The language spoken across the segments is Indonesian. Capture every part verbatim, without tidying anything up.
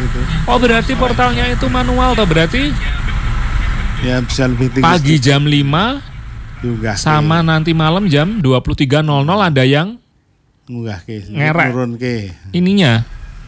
itu. Oh berarti portalnya itu manual toh berarti? Ya bisa lebih tinggi. Pagi jam lima juga sama ke. Nanti malam jam dua puluh tiga nol nol ada yang munggah ke, ngerek turun ke. Ininya.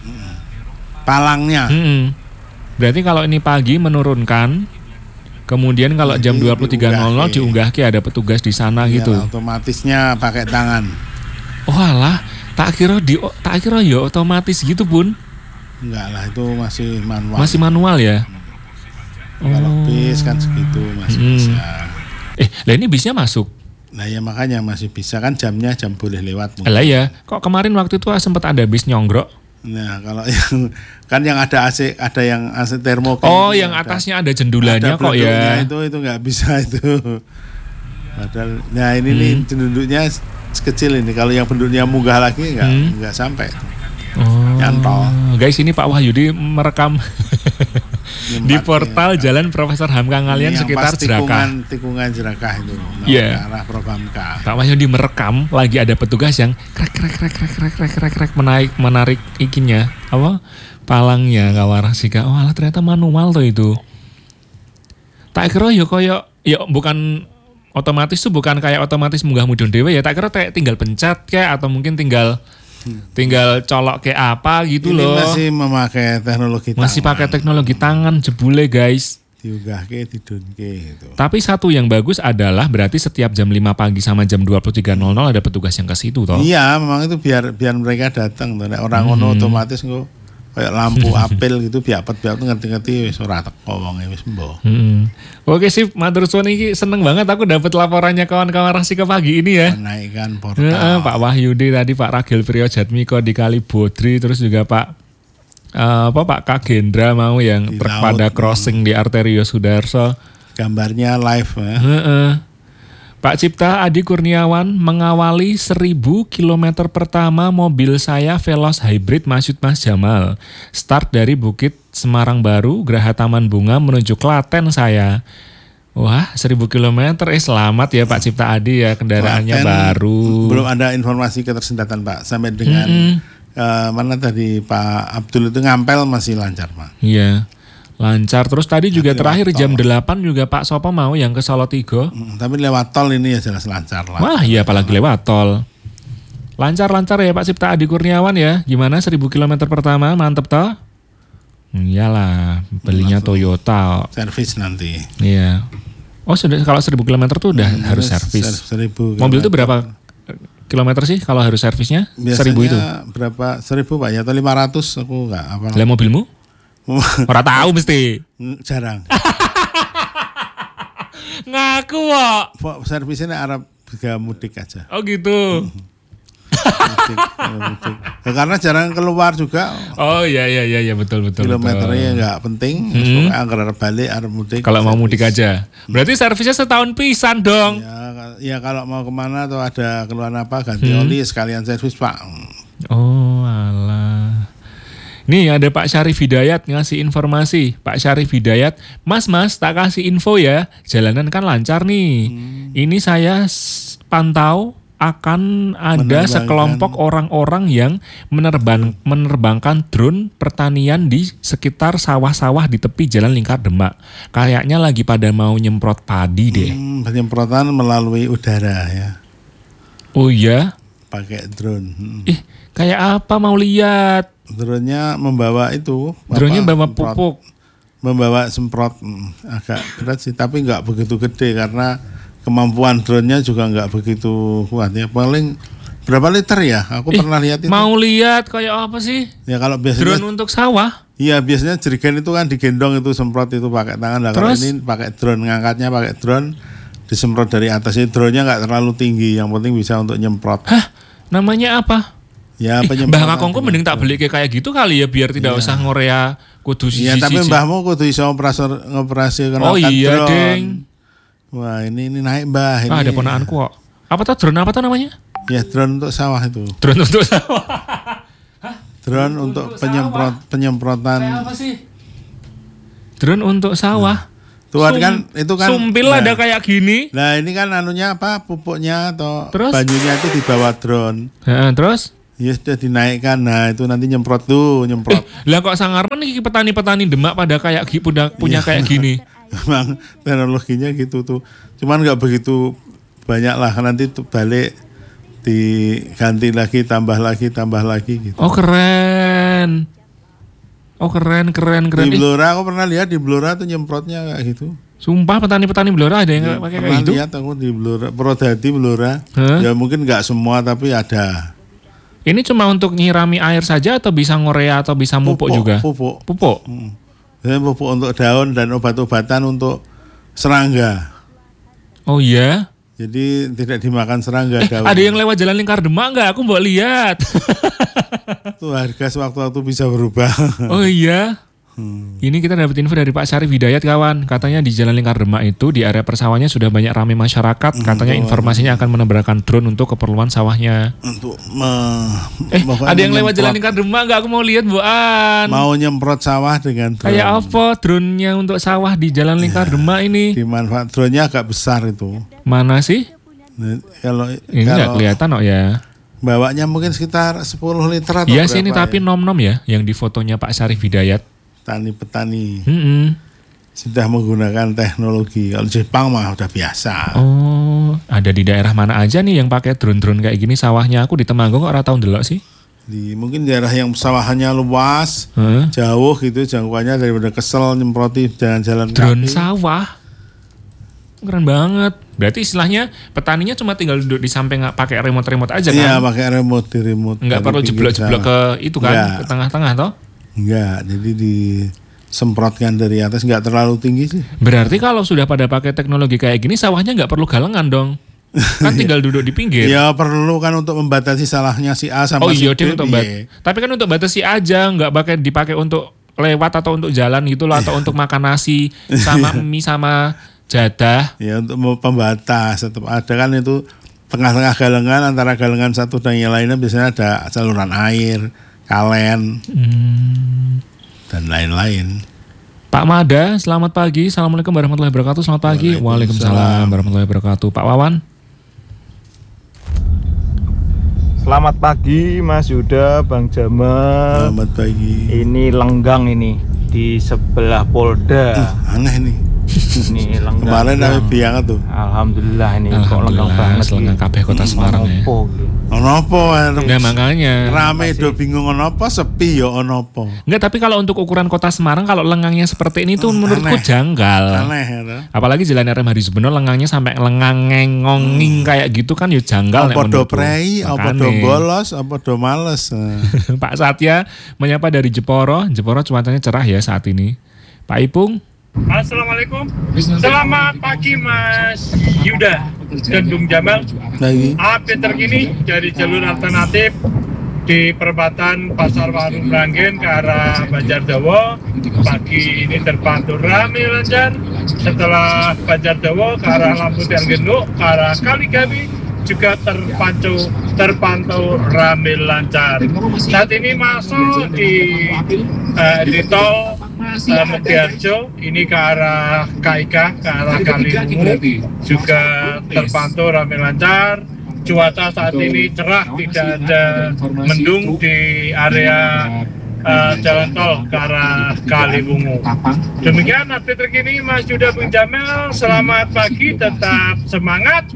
Palangnya. Hmm. Berarti kalau ini pagi menurunkan, kemudian kalau jam dua puluh tiga nol nol diunggah ke ada petugas di sana iya, gitu. Otomatisnya pakai tangan. Oh alah, tak kira di tak kira ya otomatis gitu Bun. Enggak lah, itu masih manual. Masih manual ya. Kalau oh. bis kan segitu masih hmm. bisa. Eh, lah ini bisnya masuk. Nah ya makanya masih bisa kan jamnya jam boleh lewat. Lah ya, kok kemarin waktu itu sempat ada bis nyongrok. Nah kalau yang kan yang ada A C, ada yang A C termo. Oh yang ada, atasnya ada jendulannya ada kok ya. Itu itu nggak bisa itu. Padahal, nah ini hmm. nih jendulnya sekecil ini. Kalau yang bentuknya munggah lagi nggak hmm. nggak sampai. Oh. Nyantol. Guys ini Pak Wahyudi merekam di portal ya. Jalan Profesor Hamka Ngalian sekitar Jerakah. Tikungan Jerakah itu. Iya. Arah Prokamka. Pak Wahyudi merekam lagi ada petugas yang krek krek krek krek krek krek krek krek menaik menarik ikinya apa palangnya kawarah sika. Oh alah ternyata manual tuh itu. Tak kira yo koyo ya bukan otomatis tuh bukan kayak otomatis munggah mudun dewe ya. Tak kira kayak tinggal pencet kayak atau mungkin tinggal tinggal colok kayak apa gitu ini loh. Masih memakai teknologi tangan. Masih pakai teknologi tangan jebule guys. Diunggahke, didunke gitu. Tapi satu yang bagus adalah berarti setiap jam lima pagi sama jam dua puluh tiga nol nol ada petugas yang ke situ toh. Iya, memang itu biar biar mereka datang toh. Orang ngono hmm. otomatis kok kayak lampu apel gitu biapet-biapet ngerti-ngerti wis ora teko wong wis mbok. Hmm. Oke sip, matur suwun iki seneng banget aku dapat laporannya kawan-kawan Rasika pagi ini ya. Menaikkan portal. Nah, Pak Wahyudi tadi, Pak Ragil Priojatmiko di Kalibodri, terus juga Pak uh, apa Pak Kagendra mau yang pada crossing di Arterio Sudarso. Gambarnya live ya. Uh-uh. Pak Cipta Adi Kurniawan mengawali seribu kilometer pertama mobil saya Veloz Hybrid Masyud Mas Jamal. Start dari Bukit Semarang Baru, Geraha Taman Bunga menuju Klaten saya. Wah, seribu kilometer, eh selamat ya Pak Cipta Adi ya, kendaraannya Klaten, baru. Belum ada informasi ketersendatan Pak, sampai dengan mm-hmm. uh, mana tadi Pak Abdul itu ngampel masih lancar Pak. Iya. Lancar. Terus tadi juga tapi terakhir jam delapan juga Pak Sopo mau yang ke Solo Tigo. Hmm, tapi lewat tol ini ya jelas lancar lah. Wah iya apalagi lewat tol. Lancar-lancar ya Pak Cipta Adi Kurniawan ya. Gimana seribu kilometer pertama? Mantep toh? Iyalah, belinya langsung Toyota. Servis nanti. Iya. Oh sudah kalau seribu kilometer tuh udah hmm, harus servis. Mobil itu berapa kilometer sih kalau harus servisnya? Biasanya seribu itu? Berapa? Seribu Pak ya atau lima ratus aku enggak apa. Lah mobilmu? Ora tahu mesti. Jarang. Ngaku kok. Servisnya Arab juga mudik aja. Oh gitu. mudik, mudik. Ya, karena jarang keluar juga. Oh iya iya iya ya, betul betul. Kilometernya nggak penting. Hmm. Angker balik Arab mudik. Kalau mau mudik aja. Berarti servisnya setahun pisan dong. Ya, ya kalau mau kemana atau ada keluhan apa ganti hmm. oli sekalian servis Pak. Oh alah. Nih ada Pak Syarif Hidayat ngasih informasi. Pak Syarif Hidayat, Mas Mas tak kasih info ya, jalanan kan lancar nih. Hmm. Ini saya pantau akan ada sekelompok orang-orang yang menerbang, menerbangkan drone pertanian di sekitar sawah-sawah di tepi Jalan Lingkar Demak. Kayaknya lagi pada mau nyemprot padi deh. Hmm, penyemprotan melalui udara ya. Oh iya? Pakai drone. Hmm. Ih, kayak apa mau lihat? Drone-nya membawa itu. Drone-nya membawa pupuk. Membawa semprot. Hmm, agak berat sih, tapi nggak begitu gede karena kemampuan drone-nya juga nggak begitu kuat ya. Paling berapa liter ya? Aku eh, pernah lihat itu. Mau lihat kayak apa sih? Ya kalau biasanya drone untuk sawah. Iya biasanya jerigen itu kan digendong itu semprot itu pakai tangan. Nah, kalau ini pakai drone, ngangkatnya pakai drone, disemprot dari atas. Ini drone-nya nggak terlalu tinggi, yang penting bisa untuk nyemprot. Hah? Namanya apa? Ya eh, Mbah Kakongku mending tak beli kayak gitu kali ya biar tidak ya. Usah ngorea kudu sisi. Iya tapi mbahmu kudu iso operasor ngoperasi oh iya deng. Wah ini ini naik Mbah ini. Ah, ada ponakanku kok. Apa tuh drone apa tuh namanya? Ya drone untuk sawah itu. Drone untuk sawah. Hah? Drone untuk, untuk penyemprot sawah. Penyemprotan. Kayak apa sih? Drone untuk sawah. Nah. Tuan Sum, kan itu kan sumpil nah, ada kayak gini. Nah ini kan anunya apa pupuknya atau terus? Banyunya itu dibawa drone. Nah, terus? Ya sudah dinaikkan, nah itu nanti nyemprot tuh, nyemprot. Lah kok sangarman nih petani-petani Demak pada kayak gi- punya, punya kayak gini. Memang teknologinya gitu tuh. Cuman nggak begitu banyak lah, nanti tuh balik diganti lagi, tambah lagi, tambah lagi gitu. Oh keren. Oh keren, keren, keren. Di Ih, Blora aku pernah lihat di Blora tuh nyemprotnya kayak gitu. sumpah petani-petani Blora ada yang pakai kayak Pernah gitu. lihat aku di Blora, Prodadi Blora. Hah? Ya mungkin nggak semua tapi ada. Ini cuma untuk nyirami air saja atau bisa ngorea atau bisa mupuk juga? Pupuk. Pupuk. Hmm. Jadi pupuk untuk daun dan obat-obatan untuk serangga. Oh iya. Jadi tidak dimakan serangga Eh, daun. ada yang lewat jalan lingkar Demak nggak? Aku mau lihat. Itu harga sewaktu-waktu bisa berubah. Oh iya. Hmm. Ini kita dapat info dari Pak Syarif Hidayat kawan. Katanya di Jalan Lingkar Demak itu di area persawahannya sudah banyak ramai masyarakat. Katanya informasinya akan menerbangkan drone untuk keperluan sawahnya. Untuk me- Eh, pokoknya ada yang lewat nyemprot- Jalan Lingkar Demak nggak? Aku mau lihat buan. mau nyemprot sawah dengan drone. Kayak apa drone-nya untuk sawah di Jalan Lingkar Demak ini? Dimanfaat drone-nya agak besar itu. Mana sih? Nah, kalau Ini nggak kalau kelihatan kok ya. bawanya mungkin sekitar sepuluh liter atau Iya sih ini berapa tapi ya? nom-nom ya yang di fotonya Pak Syarif Hidayat. Petani-petani Mm-mm. sudah menggunakan teknologi. Kalau Jepang mah udah biasa. Oh, ada di daerah mana aja nih yang pakai drone-drone kayak gini sawahnya? Aku di Temanggung kok ora tau ndelok sih. Di mungkin daerah yang sawahannya luas, Hah? jauh gitu jangkauannya daripada kesel nyemproti jalan-jalan Drone kaki. sawah. Keren banget. Berarti istilahnya petaninya cuma tinggal duduk di samping pakai remote-remote aja Iya, kan? pakai remote di remote. Nggak dari perlu pinggir jeblok-jeblok ke sawah. itu kan, Nggak. ke tengah-tengah toh? Enggak, jadi disemprotkan dari atas, nggak terlalu tinggi sih. Berarti kalau sudah pada pakai teknologi kayak gini sawahnya nggak perlu galengan dong. Kan tinggal duduk di pinggir. Ya perlu kan untuk membatasi salahnya si A sama Oh si iya, B. dia untuk bat. piye. Tapi kan untuk batasi aja, nggak pakai dipakai untuk lewat atau untuk jalan gitu loh, atau untuk makan nasi sama mie sama jadah. Ya untuk mau pembatas tetap ada kan itu tengah-tengah galengan, antara galengan satu dan yang lainnya biasanya ada saluran air, kalen Hmm. dan lain-lain. Pak Mada, selamat pagi. Assalamualaikum warahmatullahi wabarakatuh. Selamat pagi. Waalaikumsalam. Waalaikumsalam warahmatullahi wabarakatuh. Pak Wawan. Selamat pagi Mas Yuda, Bang Jamal. Selamat pagi. Ini lenggang ini di sebelah Polda. Aneh nih. Ini lenggang. Kemarin ada biang tuh. Alhamdulillah ini kok lenggang Alhamdulillah, banget. selenggang kabeh kota Semarang ya. Opo iki? Ono apa? Nah makanya. Rame do bingung ono apa, sepi ya ono apa. Enggak, tapi kalau untuk ukuran kota Semarang kalau lengangnya seperti ini tuh menurutku aneh. janggal. Aneh ya. toh. Apalagi Jalan R M Harisubono lengangnya sampai lengang ngengonging kayak gitu kan ya janggal. nek Apa do menurutku. prei, apa do Makane. bolos, apa do males. Nah. Pak Satya menyapa dari Jeporo. Jeporo cuacanya cerah ya saat ini. Pak Ipung. Assalamualaikum. Selamat pagi Mas Yuda dan Bung Jamal. Lagi. Update terkini dari jalur alternatif di perempatan Pasar Warung Ranggen ke arah Banjardawa. Pagi ini terpantau ramai lancar. Setelah Banjardawa ke arah Lamputan Genduk ke arah Kaligawi juga terpantau terpantau ramai lancar. Saat ini masuk di eh, di tol uh, Mutiarjo ini ke arah K I K, ke arah Kaliwungu juga terpantau ramai lancar. Cuaca saat ini cerah, tidak ada mendung di area uh, jalan tol ke arah Kaliwungu. Demikian update terkini Mas Yuda, Bung Jamel. Selamat pagi, tetap semangat.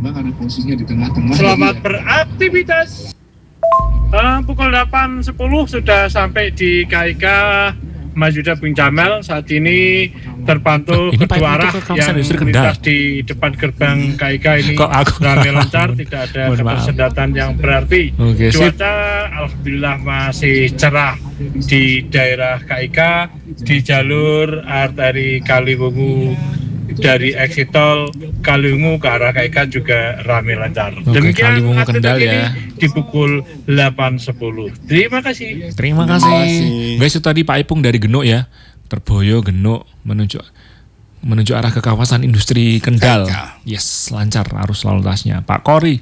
Selamat beraktivitas. Uh, pukul delapan sepuluh sudah sampai di K I K Mas Yuda, Bung Jamel. Saat ini terpantau Ini Pak kedua Ibu arah ke kawasan yang industri Kendal. melintas di depan gerbang K I K ini Kok aku- ramai lancar, tidak ada Mohon maaf. ketersedatan yang berarti. Oke, sip. Cuaca alhamdulillah masih cerah di daerah K I K, di jalur arteri Kaliwungu dari exit tol Kaliwungu ke arah K I K juga ramai lancar. Oke, Demikian Kaliwungu update Kendal terkini ya. di pukul delapan sepuluh. Terima kasih. Terima Terima kasih. kasih. Guys, itu tadi Pak Ipung dari Genuk ya. Terboyo Genuk menuju menuju arah ke kawasan industri Kendal. Kendal. Yes, lancar arus lalu lintasnya. Pak Kori.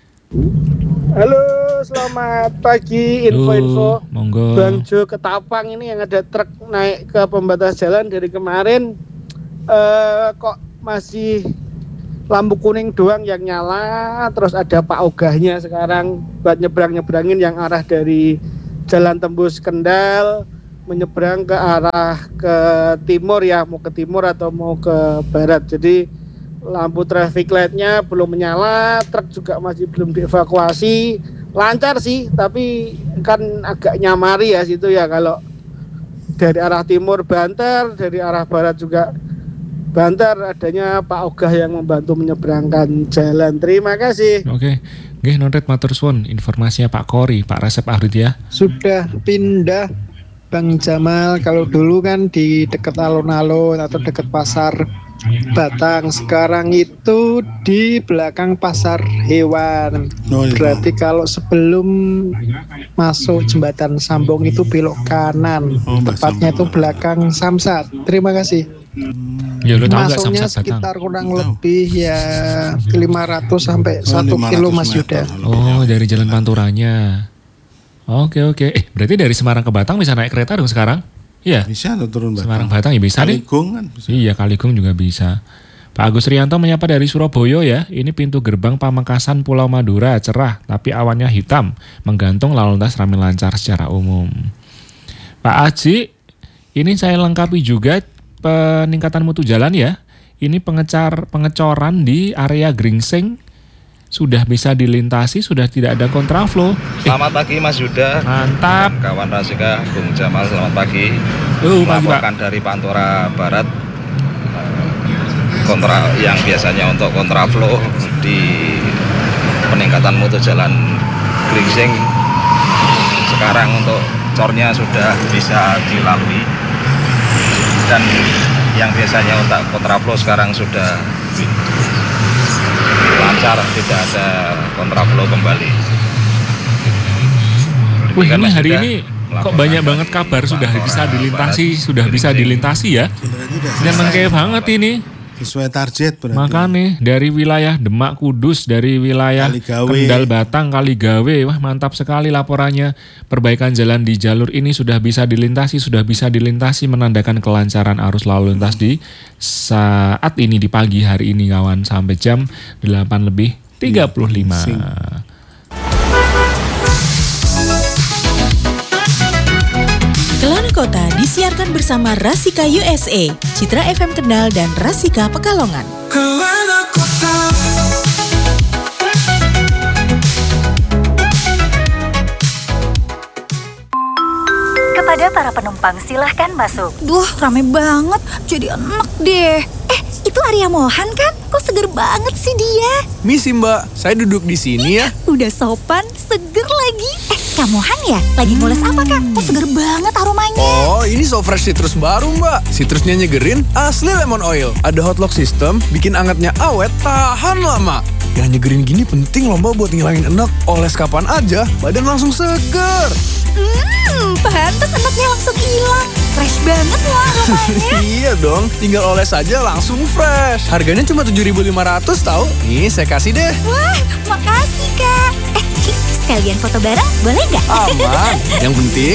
Halo, selamat pagi. Tuh, Info-info monggo. Bang Jo Ketapang ini yang ada truk naik ke pembatas jalan dari kemarin, eh, kok masih lampu kuning doang yang nyala, terus ada Pak Ogahnya sekarang buat nyebrang-nyebrangin yang arah dari Jalan Tembus Kendal menyeberang ke arah ke timur ya, mau ke timur atau mau ke barat. Jadi lampu traffic light-nya belum menyala, truk juga masih belum dievakuasi. Lancar sih, tapi kan agak nyamari ya situ ya, kalau dari arah timur banter, dari arah barat juga banter. Adanya Pak Ogah yang membantu menyeberangkan jalan. Terima kasih. Oke, nggih notet matur suwun informasinya Pak Kori, Pak Resep Ahrid ya. Sudah pindah Bang Jamal, kalau dulu kan di dekat alun-alun atau dekat pasar Batang, sekarang itu di belakang pasar hewan. Oh, iya. Berarti kalau sebelum masuk jembatan Sambong itu belok kanan, Oh, Mbak tepatnya itu Sambong. belakang Samsat. Terima kasih. Ya lu tahu nggak Masuknya Samsat Batang? sekitar kurang Tahu. lebih ya lima ratus sampai Oh, satu lima kilo ratus Mas meter. Yuda. Oh, dari Jalan Panturanya. Oke oke. Eh, berarti dari Semarang ke Batang bisa naik kereta dong sekarang? Iya. Bisa tuh turun Batang. Semarang Batang ya bisa deh. Kaligung kan bisa. Iya, Kaligung juga bisa. Pak Agus Rianto menyapa dari Surabaya ya. Ini pintu gerbang Pamekasan Pulau Madura cerah, tapi awannya hitam. Menggantung lalu lintas ramai lancar secara umum. Pak Aji, ini saya lengkapi juga peningkatan mutu jalan ya. Ini pengecar pengecoran di area Gringsing sudah bisa dilintasi, sudah tidak ada kontraflow. Eh, Selamat pagi Mas Yuda, mantap. kawan Rasika, Bung Jamal, selamat pagi. Oh, pagi, Pak. Melaporkan dari Pantura Barat, kontra yang biasanya untuk kontraflow di peningkatan mutu jalan Gringsing, sekarang untuk cornya sudah bisa dilalui, dan yang biasanya untuk kontraflow sekarang sudah lancar, tidak ada kontraflow kembali. Wih, Demikian, ini Mas hari Yuda, ini kok melaporkan banyak dari banget kabar sudah Pantura bisa dilintasi, Barat, sudah bisa Gringsing. dilintasi ya. Berarti udah Seneng selesai. kayak banget ini. Sesuai target berarti. Makanya dari wilayah Demak Kudus, dari wilayah Kaligawe. Kendal Batang, Kaligawe, wah mantap sekali laporannya. Perbaikan jalan di jalur ini sudah bisa dilintasi, sudah bisa dilintasi, menandakan kelancaran arus lalu lintas di saat ini, di pagi hari ini kawan, sampai jam delapan lebih tiga puluh lima. Sing. Kelana Kota disiarkan bersama Rasika U S A, Citra F M Kendal dan Rasika Pekalongan. Kepada para penumpang silahkan masuk. Duh, rame banget. Jadi enak deh. Eh, itu Arya Mohan kan? Kok seger banget sih dia? Misi Mbak, saya duduk di sini ya. Udah sopan, seger lagi. Eh, Kak Mohan ya? Lagi mules apa Kak? Kok seger banget aromanya? Oh, ini so fresh citrus baru Mbak. Citrusnya nyegerin, asli lemon oil. Ada hot lock system, bikin angetnya awet, tahan lama. Yang nyegerin gini penting loh Mbak buat ngilangin enak. Oles kapan aja, badan langsung seger. Hmm, pantas enaknya langsung hilang. Fresh banget loh aromanya. Iya dong, tinggal oles aja langsung fresh. Harganya cuma tujuh ribu lima ratus tahu. Nih, saya kasih deh. Wah, makasih Kak. Eh, Ci, sekalian foto bareng boleh nggak? Aman. Yang penting